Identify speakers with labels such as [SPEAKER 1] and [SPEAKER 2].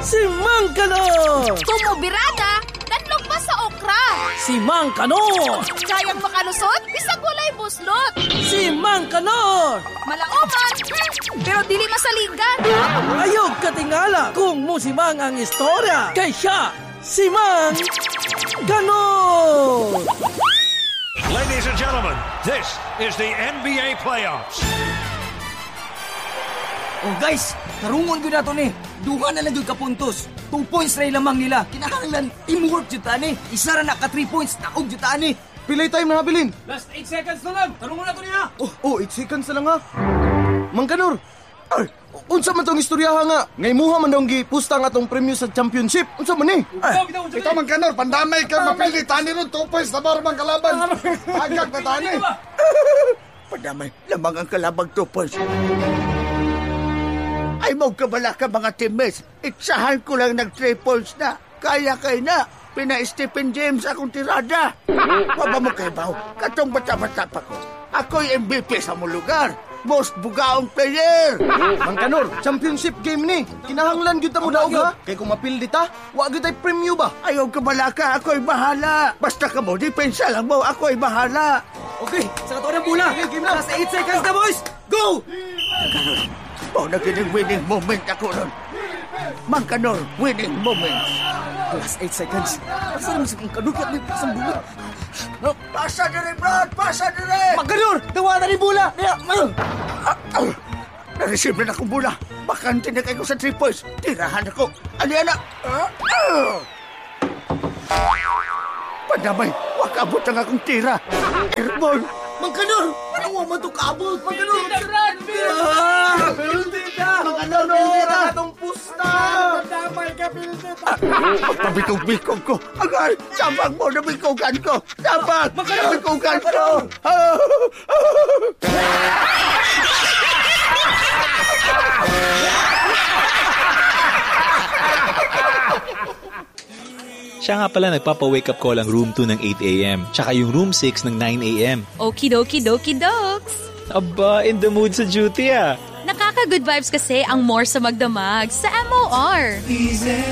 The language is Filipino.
[SPEAKER 1] Si Mang Kanor!
[SPEAKER 2] Tumubirada, danlog pa sa okra.
[SPEAKER 1] Si Mang Kanor!
[SPEAKER 2] Kayang makalusot, bisag walay buslot.
[SPEAKER 1] Si Mang Kanor!
[SPEAKER 2] Malaoman, pero dili masaligan.
[SPEAKER 1] Ayog katingala kung musimang ang istorya. Kay siya, si Mang Kanor!
[SPEAKER 3] Ladies and gentlemen, this is the NBA Playoffs.
[SPEAKER 4] Oh guys, tarungon ko na to ni. Duha na lang yung kapuntos. 2 points na lamang nila. Kinahanglan, teamwork dyan tani. Isa na naka 3 points, naog dyan tani.
[SPEAKER 5] Pilay time na habilin.
[SPEAKER 4] Last 8 seconds na lang. Tarungon na to niya.
[SPEAKER 5] 8 seconds na lang ha. Mang Kanor, unsa man tong istoryaha nga? Ngay muha man daw gipusta nga tong premyo sa championship. Unsa man ni?
[SPEAKER 6] Ito Mang Kanor, pandamay ka mapili. Tani ron, 2 points na barang kalaban. Agak na tani.
[SPEAKER 7] Padamay, lamang ang kalabang 2 points. Ay mo kabala ka mga teammates. Itsahan ko lang nag 3 points na. Kaya kay na. Pina-Stephen James akong tirada. Waba mo kay Bao. Katong bata-bata pa ko. Ako'y MVP sa mong lugar. Most bugaong player.
[SPEAKER 5] Mang Kanor, championship game ni. Kinahanglan gyud ta mo daog ha. Kay kung mapildi ta, wa gyud tay premyo ba?
[SPEAKER 7] Ayaw kabala ka. Ako'y bahala. Basta ka mo, depensa lang mo. Ako'y bahala.
[SPEAKER 4] Okay, sa katuwa ng bola. Last 8 seconds na boys. Go!
[SPEAKER 7] Oh, naging winning moment ako nun. Mang Kanor, winning moment.
[SPEAKER 4] Last 8 seconds. Asa naman si Mang Kanor? Kaya may pasang bola.
[SPEAKER 7] Pasa dire, Brad! Pasa dire!
[SPEAKER 4] Mang Kanor! Tawa na rin bola!
[SPEAKER 7] Na-receive na akong bola. Bakante na kayo sa 3 points. Tirahan ako. Ali, anak! Padamay, wakabot ang akong tira. Airborne!
[SPEAKER 4] Mang Kanor! Ano mo ito kaabot? Mang Kanor! Piltita!
[SPEAKER 5] Mang Kanor, pildi na atong pusta.
[SPEAKER 4] Damay ka, Piltita!
[SPEAKER 7] Pabikog-bikog ko. Agay, sabag mo na bikogan ko. Sabag! Bikogan ko!
[SPEAKER 8] Siya nga pala nagpapa-wake up call ang room 2 ng 8 a.m. Tsaka yung room 6 ng 9 a.m.
[SPEAKER 2] Okidoki dokes.
[SPEAKER 8] Aba, in the mood sa duty ah.
[SPEAKER 2] Nakaka-good vibes kasi ang more sa magdamag sa MOR.